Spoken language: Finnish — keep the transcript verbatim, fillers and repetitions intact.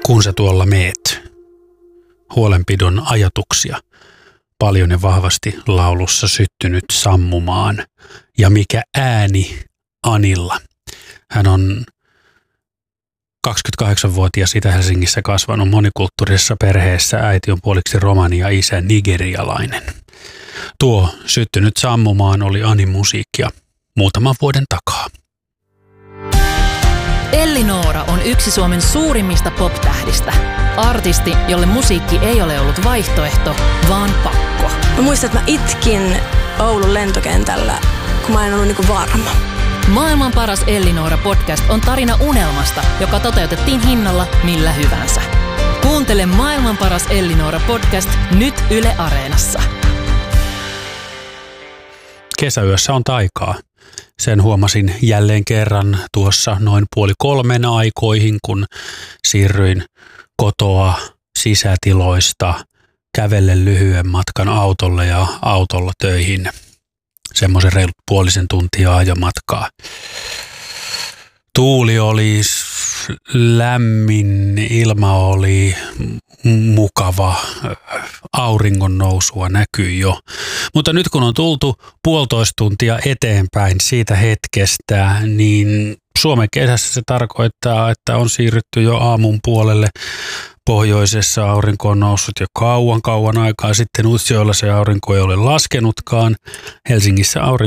kun sä tuolla meet. Huolenpidon ajatuksia paljon ja vahvasti laulussa syttynyt sammumaan. Ja mikä ääni Anilla. Hän on kaksikymmentäkahdeksanvuotias Itä-Helsingissä kasvanut monikulttuurisessa perheessä. Äiti on puoliksi romani ja isä nigerialainen. Tuo syttynyt sammumaan oli Anin musiikkia muutaman vuoden takaa. Elli-Noora on yksi Suomen suurimmista pop-tähdistä. Artisti, jolle musiikki ei ole ollut vaihtoehto, vaan pakko. Mä muistan, että mä itkin Oulun lentokentällä, kun mä en ollut niinku varma. Maailman paras Elli-Noora podcast on tarina unelmasta, joka toteutettiin hinnalla millä hyvänsä. Kuuntele Maailman paras Elli-Noora podcast nyt Yle Areenassa. Kesäyössä on taikaa. Sen huomasin jälleen kerran tuossa noin puoli kolmen aikoihin, kun siirryin kotoa sisätiloista kävellen lyhyen matkan autolle ja autolla töihin. Semmoisen reilut puolisen tuntia ajomatkaa. Tuuli oli lämmin, ilma oli mukava, auringon nousua näkyi jo. Mutta nyt kun on tultu puolitoista tuntia eteenpäin siitä hetkestä, niin Suomen kesässä se tarkoittaa, että on siirrytty jo aamun puolelle. Pohjoisessa aurinko on noussut jo kauan kauan aikaa sitten. Utsjoella se aurinko ei ole laskenutkaan. Helsingissä aurinko